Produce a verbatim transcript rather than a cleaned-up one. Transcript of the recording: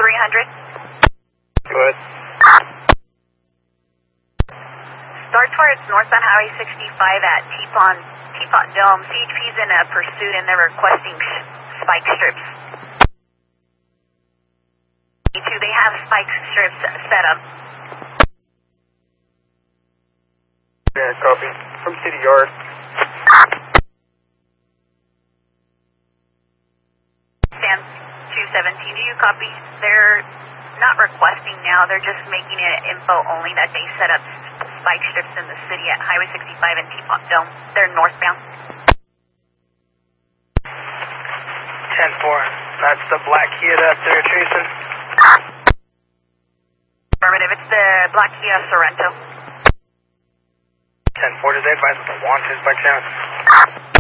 three hundred. Go ahead. Start towards northbound Highway sixty-five at Teapot, Teapot Dome. C H P's in a pursuit and they're requesting sh- spike strips. They have spike strips set up. Yeah, copy. From City Yard. Stand two seventeen, do you copy? They're not requesting now, they're just making it info only that they set up spike strips in the city at Highway sixty-five and Teapot Dome. They're northbound. ten four. That's the black Kia up there chasing. Affirmative, it's the black Kia Sorento. ten four, did they advise what the want is by chance?